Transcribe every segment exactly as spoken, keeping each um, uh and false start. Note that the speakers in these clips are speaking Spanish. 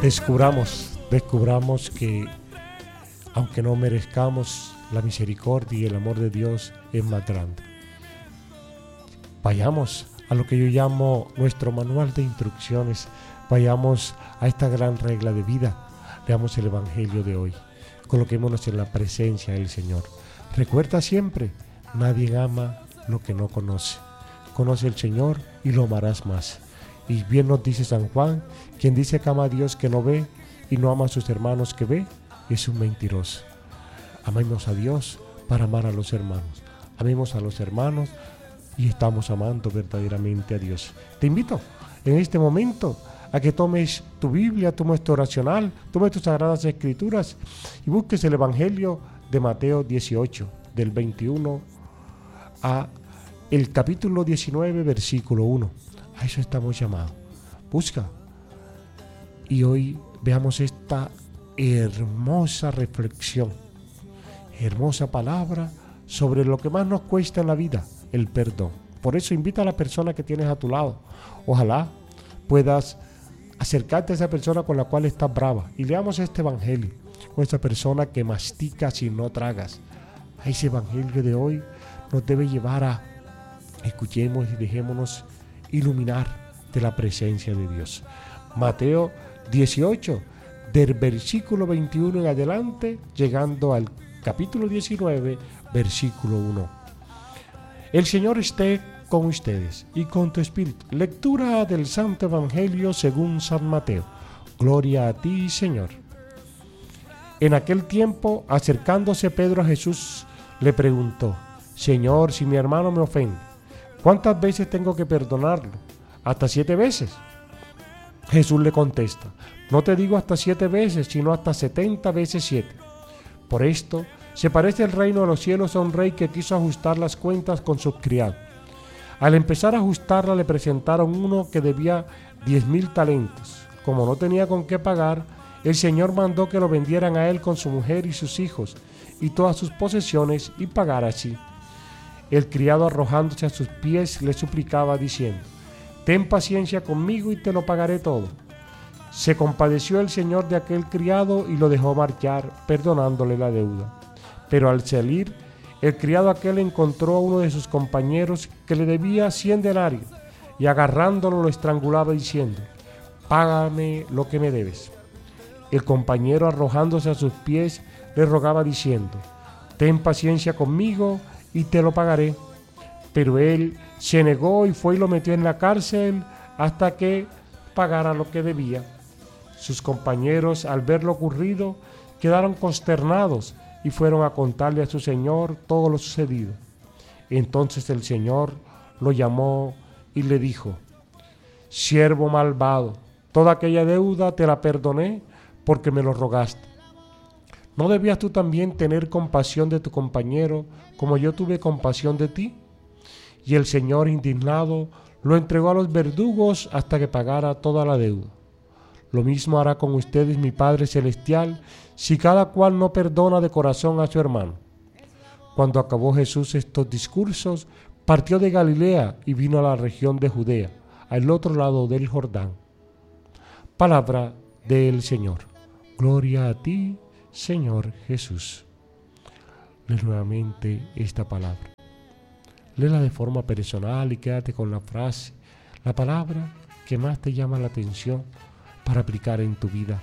Descubramos, descubramos que aunque no merezcamos, la misericordia y el amor de Dios es más grande. Vayamos a lo que yo llamo nuestro manual de instrucciones, vayamos a esta gran regla de vida, leamos el Evangelio de hoy, coloquémonos en la presencia del Señor. Recuerda siempre, nadie ama lo que no conoce. Conoce al Señor y lo amarás más. Y bien nos dice San Juan, quien dice que ama a Dios que no ve y no ama a sus hermanos que ve, es un mentiroso. Amemos a Dios para amar a los hermanos. Amemos a los hermanos y estamos amando verdaderamente a Dios. Te invito en este momento a que tomes tu Biblia, tomes tu oracional, tomes tus sagradas escrituras y busques el Evangelio de Mateo dieciocho, del veintiuno a el capítulo diecinueve, versículo uno. A eso estamos llamados. Busca. Y hoy veamos esta hermosa reflexión, hermosa palabra sobre lo que más nos cuesta en la vida, el perdón. Por eso invita a la persona que tienes a tu lado. Ojalá puedas acercarte a esa persona con la cual estás brava y leamos este evangelio con esa persona que mastica si no tragas. A ese evangelio de hoy nos debe llevar a escuchemos y dejémonos iluminar de la presencia de Dios. Mateo dieciocho, del versículo veintiuno en adelante, llegando al capítulo diecinueve, versículo uno. El Señor esté con ustedes y con tu espíritu. Lectura del Santo Evangelio según San Mateo. Gloria a ti, Señor. En aquel tiempo, acercándose Pedro a Jesús, le preguntó: Señor, si mi hermano me ofende, ¿cuántas veces tengo que perdonarlo? ¿Hasta siete veces? Jesús le contesta: no te digo hasta siete veces, sino hasta setenta veces siete. Por esto se parece el reino de los cielos a un rey que quiso ajustar las cuentas con sus criados. Al empezar a ajustarla, le presentaron uno que debía diez mil talentos. Como no tenía con qué pagar, el Señor mandó que lo vendieran a él con su mujer y sus hijos y todas sus posesiones y pagara así. El criado, arrojándose a sus pies, le suplicaba diciendo: ten paciencia conmigo y te lo pagaré todo. Se compadeció el Señor de aquel criado y lo dejó marchar, perdonándole la deuda. Pero al salir, el criado aquel encontró a uno de sus compañeros que le debía cien denarios y agarrándolo lo estrangulaba diciendo: págame lo que me debes. El compañero, arrojándose a sus pies, le rogaba diciendo: ten paciencia conmigo y te lo pagaré. Pero él se negó y fue y lo metió en la cárcel hasta que pagara lo que debía. Sus compañeros, al ver lo ocurrido, quedaron consternados y fueron a contarle a su señor todo lo sucedido. Entonces el Señor lo llamó y le dijo: siervo malvado, toda aquella deuda te la perdoné porque me lo rogaste. ¿No debías tú también tener compasión de tu compañero como yo tuve compasión de ti? Y el Señor, indignado, lo entregó a los verdugos hasta que pagara toda la deuda. Lo mismo hará con ustedes mi Padre Celestial, si cada cual no perdona de corazón a su hermano. Cuando acabó Jesús estos discursos, partió de Galilea y vino a la región de Judea, al otro lado del Jordán. Palabra del Señor. Gloria a ti, Señor Jesús. Lee nuevamente esta palabra. Léela de forma personal y quédate con la frase, la palabra que más te llama la atención para aplicar en tu vida.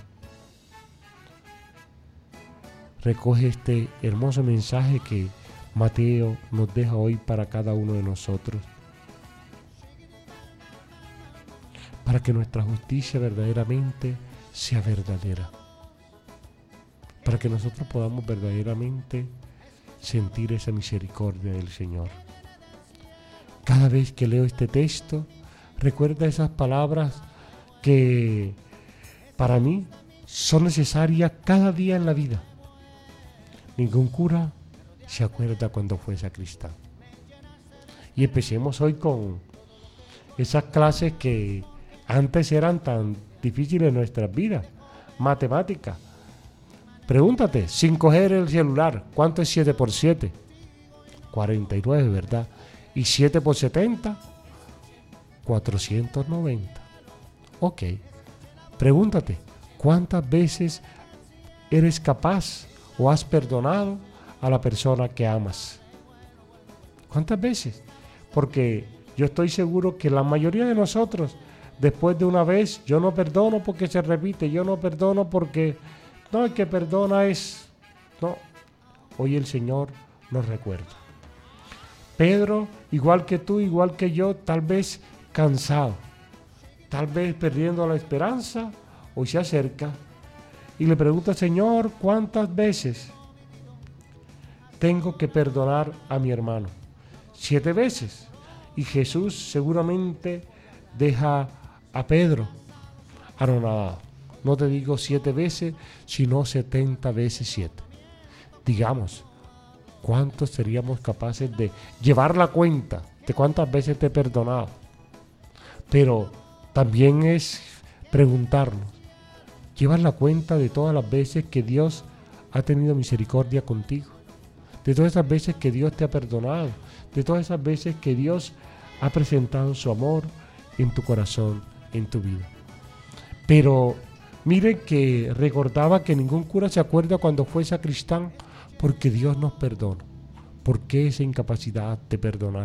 Recoge este hermoso mensaje que Mateo nos deja hoy para cada uno de nosotros, para que nuestra justicia verdaderamente sea verdadera, para que nosotros podamos verdaderamente sentir esa misericordia del Señor. Cada vez que leo este texto, recuerda esas palabras que para mí son necesarias cada día en la vida. Ningún cura se acuerda cuando fue sacristán. Y empecemos hoy con esas clases que antes eran tan difíciles en nuestras vidas. Matemática. Pregúntate, sin coger el celular, ¿cuánto es siete por siete? cuarenta y nueve, ¿verdad? ¿Y siete por setenta? cuatrocientos noventa. Ok. Pregúntate, ¿Cuántas veces eres capaz o has perdonado a la persona que amas? ¿Cuántas veces? Porque yo estoy seguro que la mayoría de nosotros, después de una vez, yo no perdono porque se repite, yo no perdono porque, no, el que perdona es, no. Hoy el Señor nos recuerda. Pedro, igual que tú, igual que yo, tal vez cansado, tal vez perdiendo la esperanza, hoy se acerca y le pregunta, Señor, ¿cuántas veces tengo que perdonar a mi hermano? Siete veces. Y Jesús seguramente deja a Pedro anonadado. No te digo siete veces, sino setenta veces siete. Digamos, ¿cuántos seríamos capaces de llevar la cuenta de cuántas veces te he perdonado? Pero también es preguntarnos, ¿llevas la cuenta de todas las veces que Dios ha tenido misericordia contigo? De todas esas veces que Dios te ha perdonado, de todas esas veces que Dios ha presentado su amor en tu corazón, en tu vida. Pero miren que recordaba que ningún cura se acuerda cuando fue sacristán, porque Dios nos perdona. ¿Por qué esa incapacidad de perdonar?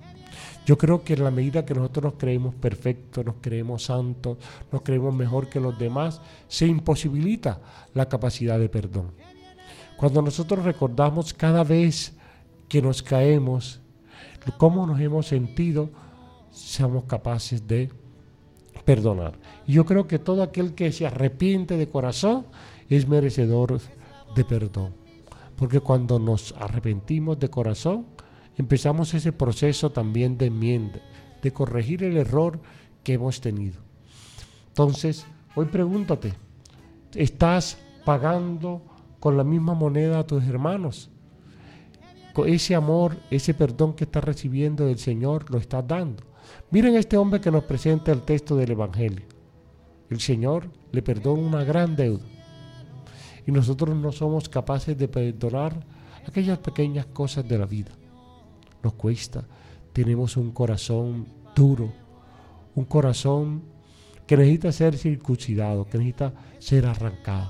Yo creo que en la medida que nosotros nos creemos perfectos, nos creemos santos, nos creemos mejor que los demás, se imposibilita la capacidad de perdón. Cuando nosotros recordamos cada vez que nos caemos, cómo nos hemos sentido, seamos capaces de perdonar. Y yo creo que todo aquel que se arrepiente de corazón es merecedor de perdón. Porque cuando nos arrepentimos de corazón, empezamos ese proceso también de enmienda, de corregir el error que hemos tenido. Entonces, hoy pregúntate, ¿estás pagando con la misma moneda a tus hermanos? Con ese amor, ese perdón que estás recibiendo del Señor, lo estás dando. Miren este hombre que nos presenta el texto del Evangelio. El Señor le perdona una gran deuda. Y nosotros no somos capaces de perdonar aquellas pequeñas cosas de la vida. Nos cuesta. Tenemos un corazón duro, un corazón que necesita ser circuncidado, que necesita ser arrancado.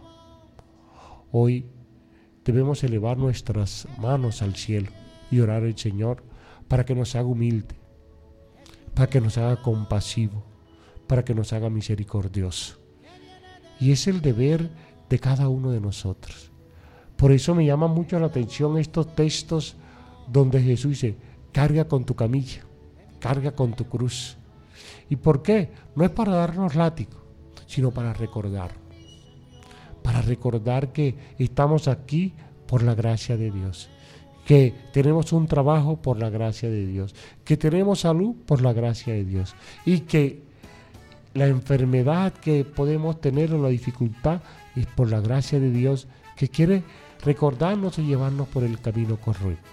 Hoy debemos elevar nuestras manos al cielo y orar al Señor para que nos haga humilde, para que nos haga compasivo, para que nos haga misericordioso. Y es el deber de cada uno de nosotros. Por eso me llama mucho la atención estos textos donde Jesús dice, carga con tu camilla, carga con tu cruz. ¿Y por qué? No es para darnos látigo, sino para recordar. Para recordar que estamos aquí por la gracia de Dios, que tenemos un trabajo por la gracia de Dios, que tenemos salud por la gracia de Dios y que la enfermedad que podemos tener o la dificultad es por la gracia de Dios que quiere recordarnos y llevarnos por el camino correcto.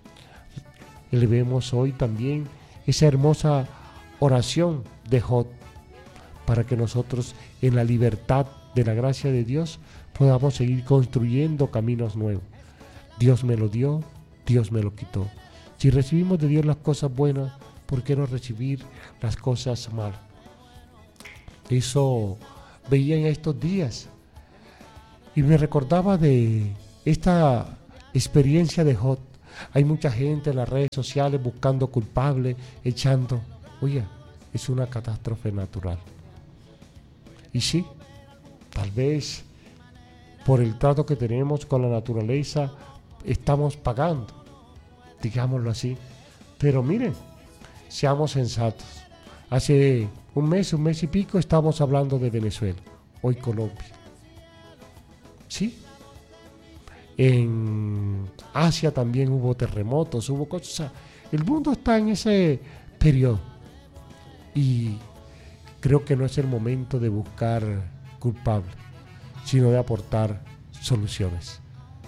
Elevemos hoy también esa hermosa oración de Job para que nosotros en la libertad de la gracia de Dios podamos seguir construyendo caminos nuevos. Dios me lo dio, Dios me lo quitó. Si recibimos de Dios las cosas buenas, ¿por qué no recibir las cosas malas? Eso veía en estos días y me recordaba de esta experiencia de Job. Hay mucha gente en las redes sociales buscando culpables, echando. Oye, es una catástrofe natural. Y sí, tal vez por el trato que tenemos con la naturaleza estamos pagando, digámoslo así. Pero miren, seamos sensatos. Hace un mes, un mes y pico estábamos hablando de Venezuela, hoy Colombia. Sí, en Asia también hubo terremotos, hubo cosas. O sea, el mundo está en ese periodo y creo que no es el momento de buscar culpables, sino de aportar soluciones.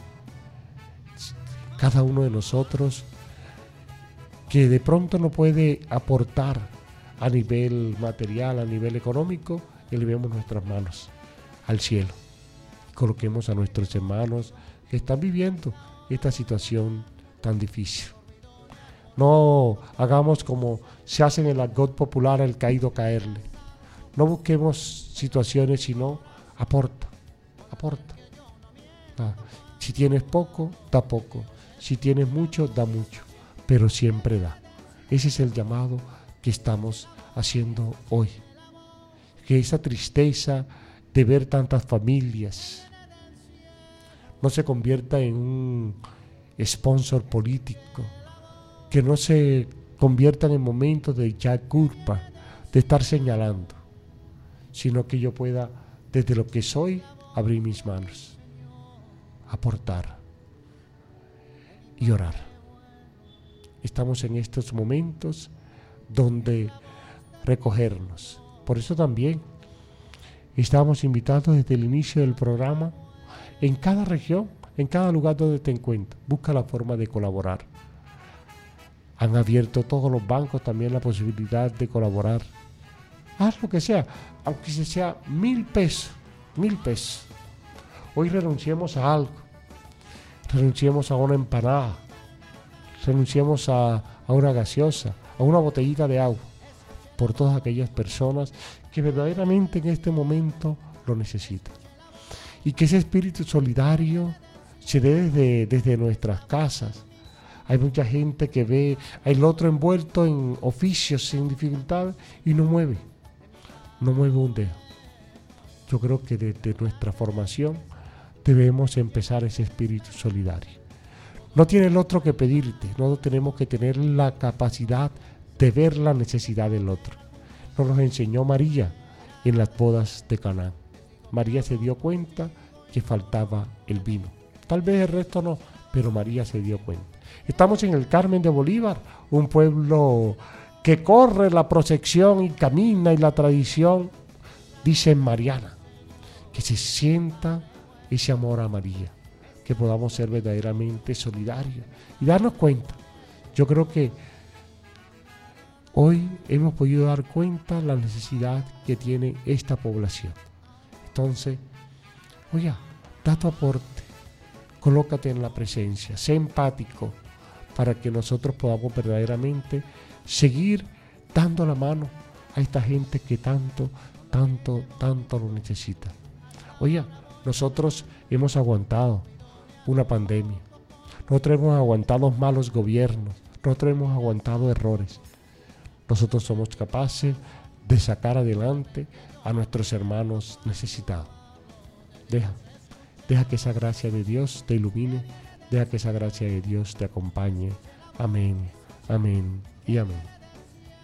Cada uno de nosotros que de pronto no puede aportar a nivel material, a nivel económico, elevemos nuestras manos al cielo. Coloquemos a nuestros hermanos que están viviendo esta situación tan difícil. No hagamos como se hace en el argot popular, el caído caerle. No busquemos situaciones, sino aporta, aporta. Ah, si tienes poco, da poco. Si tienes mucho, da mucho. Pero siempre da. Ese es el llamado que estamos haciendo hoy. Que esa tristeza de ver tantas familias no se convierta en un sponsor político, que no se conviertan en momentos de echar culpa, de estar señalando, sino que yo pueda, desde lo que soy, abrir mis manos, aportar y orar. Estamos en estos momentos donde recogernos. Por eso también estamos invitados desde el inicio del programa, en cada región, en cada lugar donde te encuentres, busca la forma de colaborar. Han abierto todos los bancos también la posibilidad de colaborar. Haz lo que sea, aunque sea mil pesos, mil pesos. Hoy renunciemos a algo, renunciemos a una empanada, renunciemos a, a una gaseosa, a una botellita de agua, por todas aquellas personas que verdaderamente en este momento lo necesitan. Y que ese espíritu solidario se dé desde, desde nuestras casas. Hay mucha gente que ve al otro envuelto en oficios sin dificultad y no mueve, no mueve un dedo. Yo creo que desde nuestra formación debemos empezar ese espíritu solidario. No tiene el otro que pedirte, no tenemos que tener la capacidad de ver la necesidad del otro. Nos lo enseñó María en las bodas de Caná. María se dio cuenta que faltaba el vino. Tal vez el resto no, pero María se dio cuenta. Estamos en el Carmen de Bolívar, un pueblo que corre la procesión y camina y la tradición dice mariana. Que se sienta ese amor a María, que podamos ser verdaderamente solidarios y darnos cuenta. Yo creo que hoy hemos podido dar cuenta de la necesidad que tiene esta población. Entonces, oye, da tu aporte, colócate en la presencia, sé empático para que nosotros podamos verdaderamente seguir dando la mano a esta gente que tanto, tanto, tanto lo necesita. Oye, nosotros hemos aguantado una pandemia, nosotros hemos aguantado malos gobiernos, nosotros hemos aguantado errores. Nosotros somos capaces de sacar adelante a nuestros hermanos necesitados. Deja, deja que esa gracia de Dios te ilumine, deja que esa gracia de Dios te acompañe. Amén, amén y amén.